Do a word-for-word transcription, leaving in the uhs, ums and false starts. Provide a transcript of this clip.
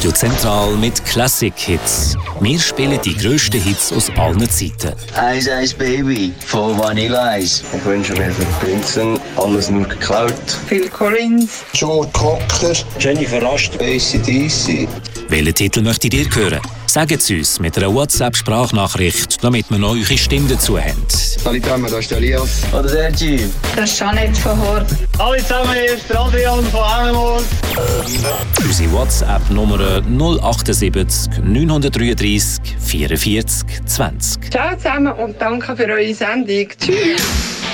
Radio Zentral mit Classic Hits. Wir spielen die grössten Hits aus allen Zeiten. Ice Ice Baby von Vanilla Ice. Ich wünsche mir für Prinzen alles nur geklaut. Phil Collins. Joe Cocker. Jennifer Rast. A C D C. Welchen Titel möchtet ihr hören? Sagt es uns mit einer WhatsApp-Sprachnachricht, damit wir noch eure Stimme dazu haben. Hallo zusammen, da ist der Elias. Oder der Typ. Das ist Jeanette von Hort. Hallo zusammen, hier ist der Adrian von Arnhem. Unsere WhatsApp-Nummer null acht sieben neun drei drei vierundvierzig zwanzig. Ciao zusammen und danke für eure Sendung. Tschüss.